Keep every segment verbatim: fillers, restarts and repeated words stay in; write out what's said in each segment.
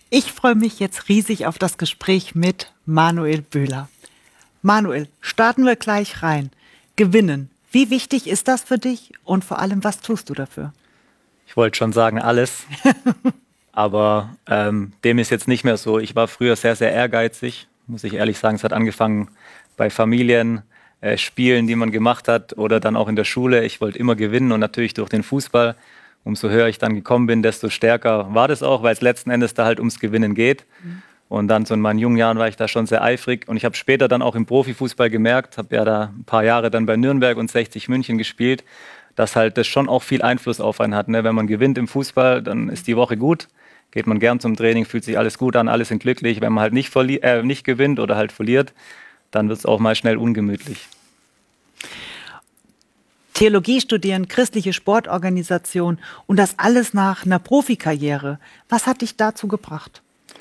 Ich freue mich jetzt riesig auf das Gespräch mit Manuel Böhler. Manuel, starten wir gleich rein. Gewinnen. Wie wichtig ist das für dich und vor allem, was tust du dafür? Ich wollte schon sagen, alles. Aber ähm, dem ist jetzt nicht mehr so. Ich war früher sehr, sehr ehrgeizig, muss ich ehrlich sagen. Es hat angefangen bei Familien, äh, Spielen, die man gemacht hat oder dann auch in der Schule. Ich wollte immer gewinnen und natürlich durch den Fußball. Umso höher ich dann gekommen bin, desto stärker war das auch, weil es letzten Endes da halt ums Gewinnen geht. Mhm. Und dann so in meinen jungen Jahren war ich da schon sehr eifrig. Und ich habe später dann auch im Profifußball gemerkt, habe ja da ein paar Jahre dann bei Nürnberg und sechzig München gespielt, dass halt das schon auch viel Einfluss auf einen hat. Ne? Wenn man gewinnt im Fußball, dann ist die Woche gut. Geht man gern zum Training, fühlt sich alles gut an, alle sind glücklich. Wenn man halt nicht, verli- äh, nicht gewinnt oder halt verliert, dann wird es auch mal schnell ungemütlich. Theologie studieren, christliche Sportorganisation und das alles nach einer Profikarriere. Was hat dich dazu gebracht?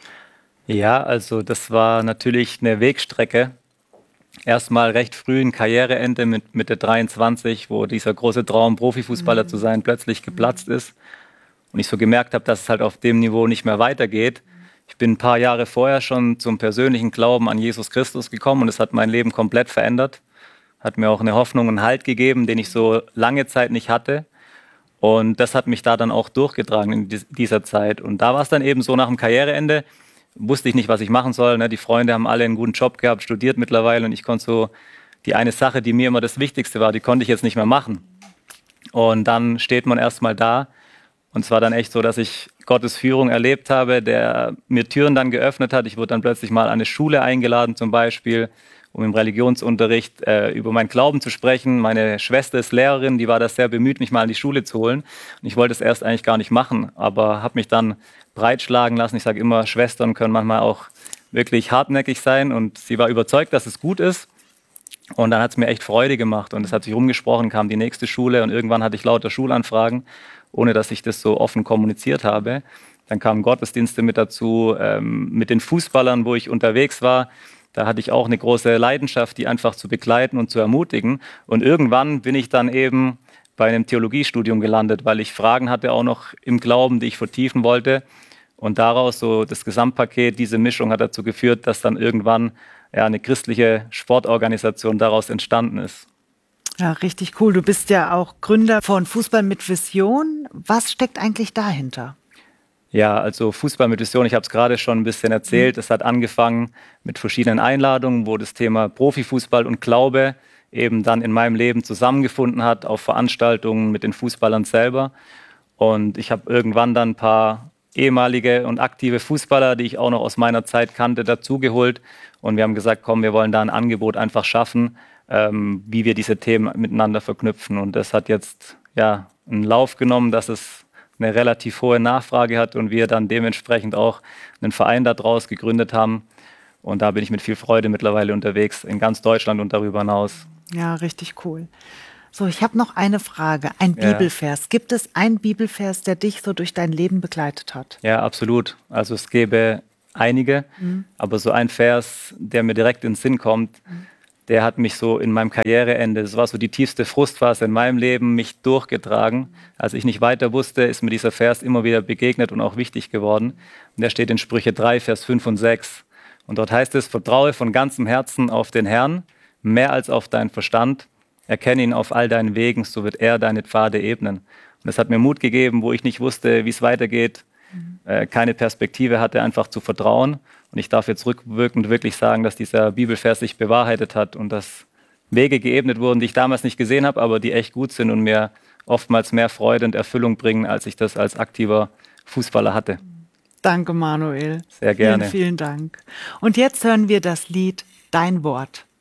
Ja, also das war natürlich eine Wegstrecke. Erstmal recht früh ein Karriereende mit Mitte dreiundzwanzig, wo dieser große Traum, Profifußballer mhm. zu sein, plötzlich geplatzt ist. Und ich so gemerkt habe, dass es halt auf dem Niveau nicht mehr weitergeht. Ich bin ein paar Jahre vorher schon zum persönlichen Glauben an Jesus Christus gekommen und es hat mein Leben komplett verändert. Hat mir auch eine Hoffnung und Halt gegeben, den ich so lange Zeit nicht hatte. Und das hat mich da dann auch durchgetragen in dieser Zeit. Und da war es dann eben so nach dem Karriereende, wusste ich nicht, was ich machen soll. Ne? Die Freunde haben alle einen guten Job gehabt, studiert mittlerweile und ich konnte so die eine Sache, die mir immer das Wichtigste war, die konnte ich jetzt nicht mehr machen. Und dann steht man erstmal da und es war dann echt so, dass ich Gottes Führung erlebt habe, der mir Türen dann geöffnet hat. Ich wurde dann plötzlich mal an eine Schule eingeladen zum Beispiel, um im Religionsunterricht äh, über meinen Glauben zu sprechen. Meine Schwester ist Lehrerin, die war da sehr bemüht, mich mal in die Schule zu holen. Und ich wollte es erst eigentlich gar nicht machen, aber habe mich dann breitschlagen lassen. Ich sage immer, Schwestern können manchmal auch wirklich hartnäckig sein und sie war überzeugt, dass es gut ist. Und dann hat es mir echt Freude gemacht und es hat sich rumgesprochen, kam die nächste Schule und irgendwann hatte ich lauter Schulanfragen, ohne dass ich das so offen kommuniziert habe. Dann kamen Gottesdienste mit dazu, ähm, mit den Fußballern, wo ich unterwegs war. Da hatte ich auch eine große Leidenschaft, die einfach zu begleiten und zu ermutigen. Und irgendwann bin ich dann eben bei einem Theologiestudium gelandet, weil ich Fragen hatte auch noch im Glauben, die ich vertiefen wollte. Und daraus so das Gesamtpaket, diese Mischung hat dazu geführt, dass dann irgendwann ja, eine christliche Sportorganisation daraus entstanden ist. Ja, richtig cool. Du bist ja auch Gründer von Fußball mit Vision. Was steckt eigentlich dahinter? Ja, also Fußball mit Vision, ich habe es gerade schon ein bisschen erzählt. Es hat angefangen mit verschiedenen Einladungen, wo das Thema Profifußball und Glaube eben dann in meinem Leben zusammengefunden hat, auf Veranstaltungen mit den Fußballern selber. Und ich habe irgendwann dann ein paar ehemalige und aktive Fußballer, die ich auch noch aus meiner Zeit kannte, dazugeholt. Und wir haben gesagt, komm, wir wollen da ein Angebot einfach schaffen, ähm, wie wir diese Themen miteinander verknüpfen. Und das hat jetzt ja einen Lauf genommen, dass es eine relativ hohe Nachfrage hat und wir dann dementsprechend auch einen Verein daraus gegründet haben. Und da bin ich mit viel Freude mittlerweile unterwegs, in ganz Deutschland und darüber hinaus. Ja, richtig cool. So, ich habe noch eine Frage. Ein Ja. Bibelvers. Gibt es einen Bibelvers, der dich so durch dein Leben begleitet hat? Ja, absolut. Also es gäbe einige, mhm. aber so ein Vers, der mir direkt in den Sinn kommt, mhm. der hat mich so in meinem Karriereende, das war so die tiefste Frustphase in meinem Leben, mich durchgetragen. Als ich nicht weiter wusste, ist mir dieser Vers immer wieder begegnet und auch wichtig geworden. Und der steht in Sprüche drei, Vers fünf und sechs. Und dort heißt es, vertraue von ganzem Herzen auf den Herrn, mehr als auf deinen Verstand. Erkenne ihn auf all deinen Wegen, so wird er deine Pfade ebnen. Und das hat mir Mut gegeben, wo ich nicht wusste, wie es weitergeht, mhm. äh, keine Perspektive hatte, einfach zu vertrauen. Und ich darf jetzt rückwirkend wirklich sagen, dass dieser Bibelvers sich bewahrheitet hat und dass Wege geebnet wurden, die ich damals nicht gesehen habe, aber die echt gut sind und mir oftmals mehr Freude und Erfüllung bringen, als ich das als aktiver Fußballer hatte. Danke, Manuel. Sehr gerne. Vielen, vielen Dank. Und jetzt hören wir das Lied Dein Wort.